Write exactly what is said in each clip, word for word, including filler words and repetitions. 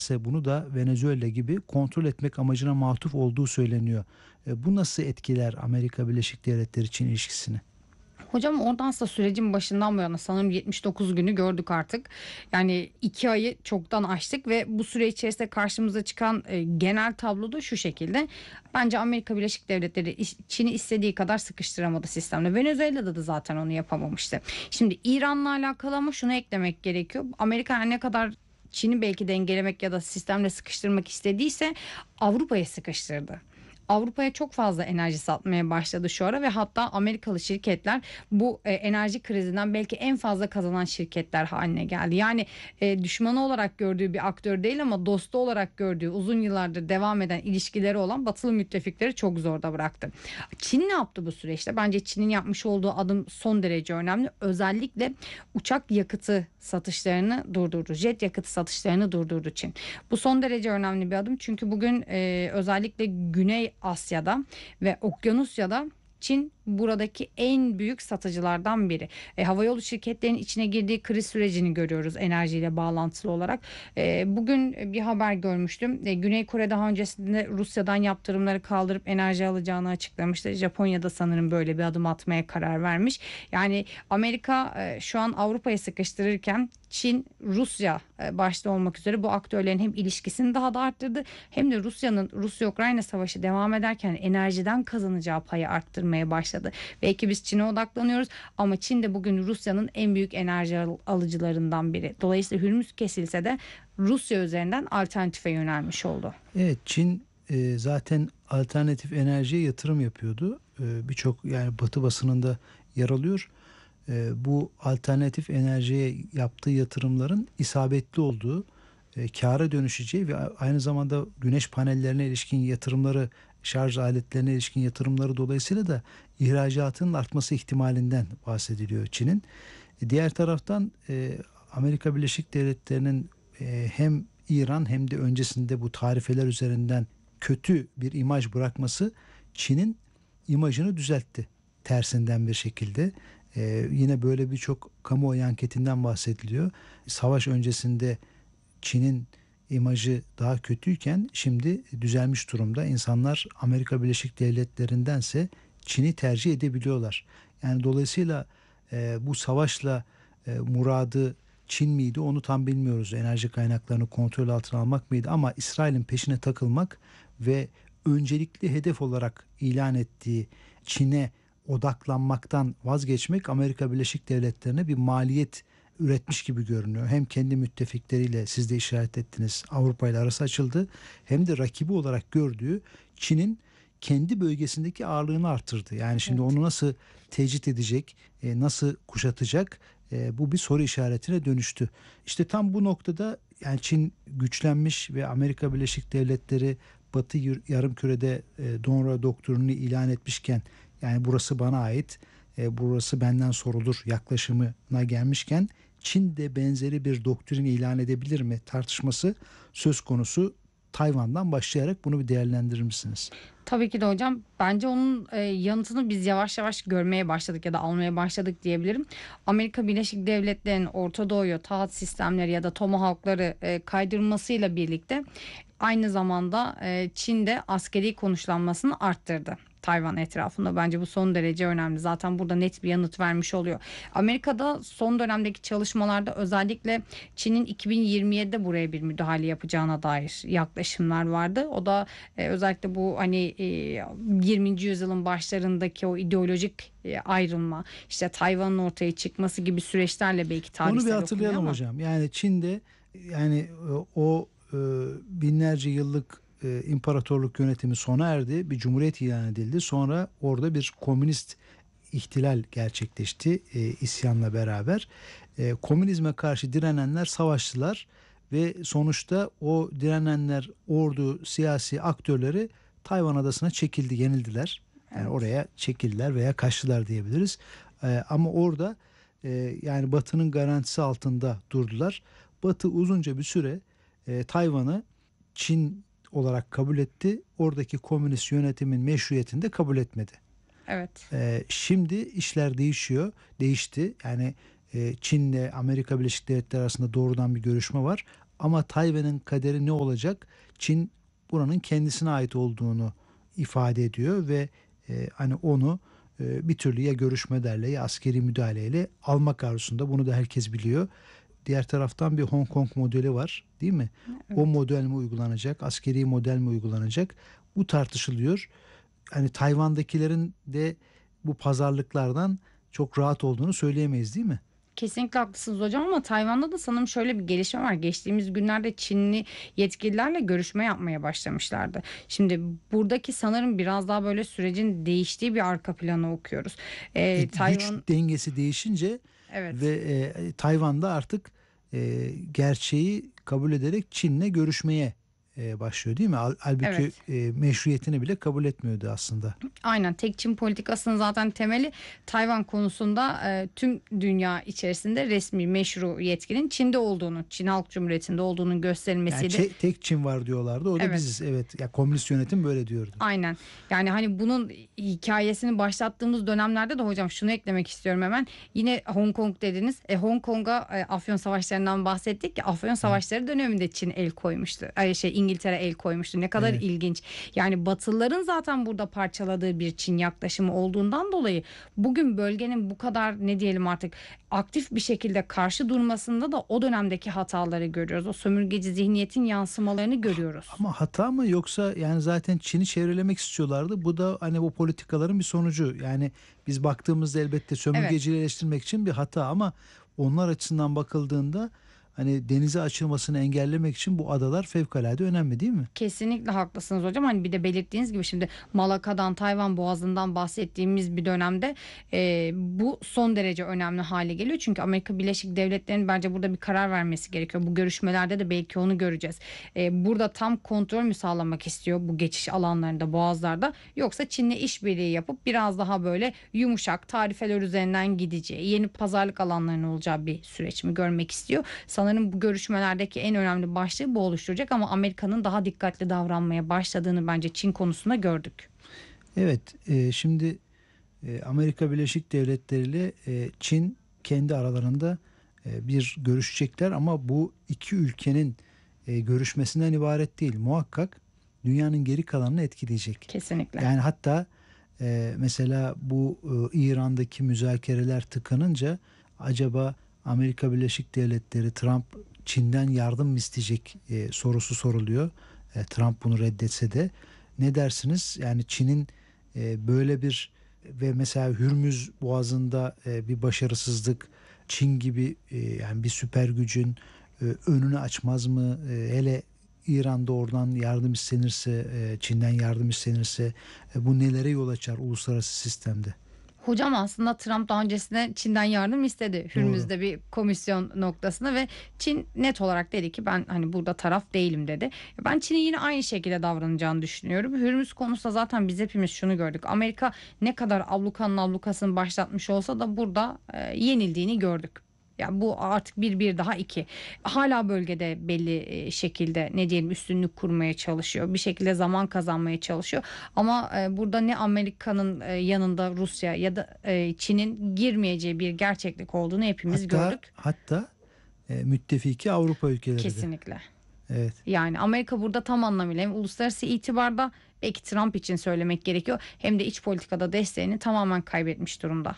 ise bunu da Venezuela gibi kontrol etmek amacına matuf olduğu söyleniyor. E, bu nasıl etkiler Amerika Birleşik Devletleri-Çin ilişkisini? Hocam oradan aslında sürecin başından bu yana sanırım yetmiş dokuz günü gördük artık. Yani iki ayı çoktan aştık ve bu süre içerisinde karşımıza çıkan e, genel tablo da şu şekilde. Bence Amerika Birleşik Devletleri iş- Çin'i istediği kadar sıkıştıramadı sistemle. Venezuela'da da zaten onu yapamamıştı. Şimdi İran'la alakalı ama şunu eklemek gerekiyor. Amerika her ne kadar Çin'i belki dengelemek ya da sistemle sıkıştırmak istediyse Avrupa'ya sıkıştırdı. Avrupa'ya çok fazla enerji satmaya başladı şu ara ve hatta Amerikalı şirketler bu e, enerji krizinden belki en fazla kazanan şirketler haline geldi. Yani e, düşmanı olarak gördüğü bir aktör değil ama dostu olarak gördüğü uzun yıllardır devam eden ilişkileri olan batılı müttefikleri çok zorda bıraktı. Çin ne yaptı bu süreçte? Bence Çin'in yapmış olduğu adım son derece önemli. Özellikle uçak yakıtı satışlarını durdurdu. Jet yakıtı satışlarını durdurdu Çin. Bu son derece önemli bir adım çünkü bugün e, özellikle Güney Asya'da ve Okyanusya'da Çin buradaki en büyük satıcılardan biri. E, havayolu şirketlerinin içine girdiği kriz sürecini görüyoruz enerjiyle bağlantılı olarak. E, bugün bir haber görmüştüm. E, Güney Kore daha öncesinde Rusya'dan yaptırımları kaldırıp enerji alacağını açıklamıştı. Japonya'da sanırım böyle bir adım atmaya karar vermiş. Yani Amerika e, şu an Avrupa'yı sıkıştırırken Çin, Rusya e, başta olmak üzere bu aktörlerin hem ilişkisini daha da arttırdı hem de Rusya'nın Rusya-Ukrayna savaşı devam ederken enerjiden kazanacağı payı arttırmaya başladı. Belki biz Çin'e odaklanıyoruz ama Çin de bugün Rusya'nın en büyük enerji al- alıcılarından biri. Dolayısıyla Hürmüz kesilse de Rusya üzerinden alternatife yönelmiş oldu. Evet, Çin e, zaten alternatif enerjiye yatırım yapıyordu. E, birçok yani Batı basınında yer alıyor. E, bu alternatif enerjiye yaptığı yatırımların isabetli olduğu, e, kâra dönüşeceği ve aynı zamanda güneş panellerine ilişkin yatırımları, şarj aletlerine ilişkin yatırımları dolayısıyla da ihracatının artması ihtimalinden bahsediliyor Çin'in. E, diğer taraftan e, Amerika Birleşik Devletleri'nin e, hem İran hem de öncesinde bu tarifeler üzerinden kötü bir imaj bırakması Çin'in imajını düzeltti tersinden bir şekilde. Ee, yine böyle birçok kamuoyu anketinden bahsediliyor. Savaş öncesinde Çin'in imajı daha kötüyken şimdi düzelmiş durumda. İnsanlar Amerika Birleşik Devletleri'ndense Çin'i tercih edebiliyorlar. Yani dolayısıyla e, bu savaşla e, muradı Çin miydi onu tam bilmiyoruz. Enerji kaynaklarını kontrol altına almak mıydı ama İsrail'in peşine takılmak ve öncelikli hedef olarak ilan ettiği Çin'e odaklanmaktan vazgeçmek Amerika Birleşik Devletleri'ne bir maliyet üretmiş gibi görünüyor. Hem kendi müttefikleriyle siz de işaret ettiniz Avrupa ile arası açıldı hem de rakibi olarak gördüğü Çin'in kendi bölgesindeki ağırlığını artırdı. Yani şimdi Evet. onu nasıl tecrit edecek, e, nasıl kuşatacak e, bu bir soru işaretine dönüştü. İşte tam bu noktada yani Çin güçlenmiş ve Amerika Birleşik Devletleri Batı yarımkürede e, Donra doktrinini ilan etmişken yani burası bana ait, e, burası benden sorulur yaklaşımına gelmişken Çin de benzeri bir doktrin ilan edebilir mi tartışması söz konusu. Tayvan'dan başlayarak bunu bir değerlendirir misiniz? Tabii ki de hocam. Bence onun e, yanıtını biz yavaş yavaş görmeye başladık ya da almaya başladık diyebilirim. Amerika Birleşik Devletleri'nin Orta Doğu'ya taahhüt sistemleri ya da tomahawkları e, kaydırmasıyla birlikte aynı zamanda e, Çin'de askeri konuşlanmasını arttırdı. Tayvan etrafında bence bu son derece önemli. Zaten burada net bir yanıt vermiş oluyor. Amerika'da son dönemdeki çalışmalarda özellikle Çin'in iki bin yirmi yedide buraya bir müdahale yapacağına dair yaklaşımlar vardı. O da e, özellikle bu hani e, yirminci yüzyılın başlarındaki o ideolojik e, ayrılma, işte Tayvan'ın ortaya çıkması gibi süreçlerle belki Onu bir tarihsel okunuyor hatırlayalım ama hocam. Yani Çin'de yani e, o e, binlerce yıllık e, imparatorluk yönetimi sona erdi. Bir cumhuriyet ilan edildi. Sonra orada bir komünist ihtilal gerçekleşti e, isyanla beraber. E, komünizme karşı direnenler savaştılar ve sonuçta o direnenler ordu, siyasi aktörleri Tayvan adasına çekildi, yenildiler. Yani evet. oraya çekildiler veya kaçtılar diyebiliriz. E, ama orada e, yani Batı'nın garantisi altında durdular. Batı uzunca bir süre e, Tayvan'ı Çin olarak kabul etti. Oradaki komünist yönetimin meşruiyetini de kabul etmedi. Evet. E, şimdi işler değişiyor, değişti. Yani e, Çin'le Amerika Birleşik Devletleri arasında doğrudan bir görüşme var. Ama Tayvan'ın kaderi ne olacak? Çin buranın kendisine ait olduğunu ifade ediyor ve e, hani onu e, bir türlü ya görüşmelerle ya askeri müdahaleyle almak arzusunda. Bunu da herkes biliyor. Diğer taraftan bir Hong Kong modeli var, değil mi? O Evet. model mi uygulanacak, askeri model mi uygulanacak? Bu tartışılıyor. Hani Tayvan'dakilerin de bu pazarlıklardan çok rahat olduğunu söyleyemeyiz, değil mi? Kesinlikle haklısınız hocam ama Tayvan'da da sanırım şöyle bir gelişme var. Geçtiğimiz günlerde Çinli yetkililerle görüşme yapmaya başlamışlardı. Şimdi buradaki sanırım biraz daha böyle sürecin değiştiği bir arka planı okuyoruz. E, Ee, güç Tayvan dengesi değişince ve evet. e, Tayvan'da artık e, gerçeği kabul ederek Çin'le görüşmeye e, başlıyor, değil mi? Hal- Halbuki Evet. e, meşruiyetini bile kabul etmiyordu aslında. Aynen, tek Çin politikasının zaten temeli Tayvan konusunda e, tüm dünya içerisinde resmi meşru yetkinin Çin'de olduğunu, Çin Halk Cumhuriyeti'nde olduğunun Yani gösterilmesiydi. çe- tek Çin var diyorlardı. O da Evet. biziz. Evet. Ya komünist yönetim böyle diyordu. Aynen. Yani hani bunun hikayesini başlattığımız dönemlerde de hocam şunu eklemek istiyorum hemen. Yine Hong Kong dediniz. E, Hong Kong'a e, Afyon Savaşları'ndan bahsettik ki Afyon Evet. Savaşları döneminde Çin el koymuştu. Ay şey İngiltere el koymuştu. Ne kadar Evet. ilginç. Yani Batılıların zaten burada parçaladığı bir Çin yaklaşımı olduğundan dolayı bugün bölgenin bu kadar ne diyelim artık aktif bir şekilde karşı durmasında da o dönemdeki hataları görüyoruz. O sömürgeci zihniyetin yansımalarını görüyoruz. Ama hata mı yoksa yani zaten Çin'i çevrelemek istiyorlardı. Bu da hani bu politikaların bir sonucu. Yani biz baktığımızda elbette Evet. sömürgeciliği eleştirmek için bir hata ama onlar açısından bakıldığında hani denize açılmasını engellemek için bu adalar fevkalade önemli, değil mi? Kesinlikle haklısınız hocam. Hani bir de belirttiğiniz gibi şimdi Malaka'dan Tayvan Boğazı'ndan bahsettiğimiz bir dönemde e, bu son derece önemli hale geliyor. Çünkü Amerika Birleşik Devletleri'nin bence burada bir karar vermesi gerekiyor. Bu görüşmelerde de belki onu göreceğiz. E, burada tam kontrol mü sağlamak istiyor bu geçiş alanlarında, boğazlarda, yoksa Çin'le işbirliği yapıp biraz daha böyle yumuşak tarifeler üzerinden gideceği, yeni pazarlık alanlarının olacağı bir süreç mi görmek istiyor? Sanırım bu görüşmelerdeki en önemli başlığı bu oluşturacak ama Amerika'nın daha dikkatli davranmaya başladığını bence Çin konusunda gördük. Evet, e, şimdi e, Amerika Birleşik Devletleri ile e, Çin kendi aralarında e, bir görüşecekler ama bu iki ülkenin e, görüşmesinden ibaret değil. Muhakkak dünyanın geri kalanını etkileyecek. Kesinlikle. Yani hatta e, mesela bu e, İran'daki müzakereler tıkanınca acaba Amerika Birleşik Devletleri Trump Çin'den yardım mı isteyecek e, sorusu soruluyor. E, Trump bunu reddetse de ne dersiniz? Yani Çin'in e, böyle bir ve mesela Hürmüz Boğazı'nda e, bir başarısızlık Çin gibi e, yani bir süper gücün e, önünü açmaz mı? E, hele İran'da oradan yardım istenirse, e, Çin'den yardım istenirse e, bu nelere yol açar uluslararası sistemde? Hocam aslında Trump daha öncesinde Çin'den yardım istedi. Doğru. Hürmüz'de bir komisyon noktasında ve Çin net olarak dedi ki ben hani burada taraf değilim dedi. Ben Çin'in yine aynı şekilde davranacağını düşünüyorum. Hürmüz konusunda zaten biz hepimiz şunu gördük. Amerika ne kadar ablukanın ablukasını başlatmış olsa da burada e, yenildiğini gördük. Ya bu artık bir bir daha iki. Hala bölgede belli e, şekilde ne diyelim üstünlük kurmaya çalışıyor. Bir şekilde zaman kazanmaya çalışıyor. Ama e, burada ne Amerika'nın e, yanında Rusya ya da e, Çin'in girmeyeceği bir gerçeklik olduğunu hepimiz Hatta gördük. hatta e, müttefiki Avrupa ülkeleri de. Kesinlikle. Evet. Yani Amerika burada tam anlamıyla hem uluslararası itibarda belki Trump için söylemek gerekiyor hem de iç politikada desteğini tamamen kaybetmiş durumda.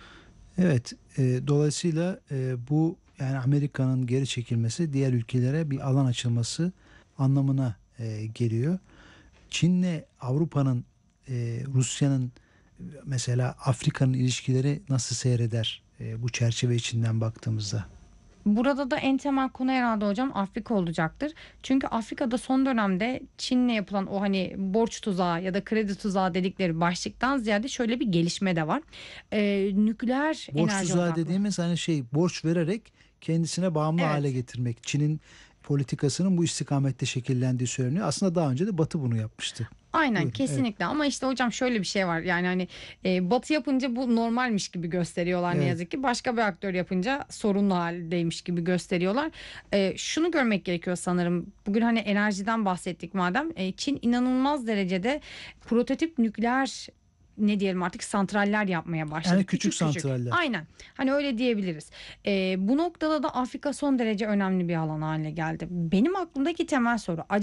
Evet, e, dolayısıyla e, bu yani Amerika'nın geri çekilmesi diğer ülkelere bir alan açılması anlamına e, geliyor. Çin'le Avrupa'nın, e, Rusya'nın e, mesela Afrika'nın ilişkileri nasıl seyreder e, bu çerçeve içinden baktığımızda? Burada da en temel konu herhalde hocam Afrika olacaktır. Çünkü Afrika'da son dönemde Çin'le yapılan o hani borç tuzağı ya da kredi tuzağı dedikleri başlıktan ziyade şöyle bir gelişme de var. Ee, nükleer Borç enerji tuzağı odaklı. dediğimiz hani şey borç vererek kendisine bağımlı hale Evet. getirmek. Çin'in politikasının bu istikamette şekillendiği söyleniyor. Aslında daha önce de Batı bunu yapmıştı. Aynen Buyurun. Evet. kesinlikle ama işte hocam şöyle bir şey var yani hani e, Batı yapınca bu normalmiş gibi gösteriyorlar ne Evet. yazık ki, başka bir aktör yapınca sorunlu haldeymiş gibi gösteriyorlar. E, şunu görmek gerekiyor sanırım, bugün hani enerjiden bahsettik madem, e, Çin inanılmaz derecede prototip nükleer ne diyelim artık santraller yapmaya başladı. Yani küçük santraller. Aynen. Hani öyle diyebiliriz. Ee, bu noktada da Afrika son derece önemli bir alan haline geldi. Benim aklımdaki temel soru,